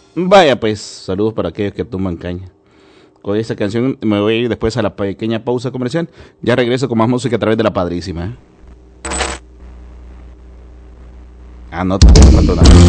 Vaya pues, saludos para aquellos que toman caña. Con esta canción me voy a ir después a la pequeña pausa comercial. Ya regreso con más música a través de la Padrísima. Ah, no, tampoco no, no.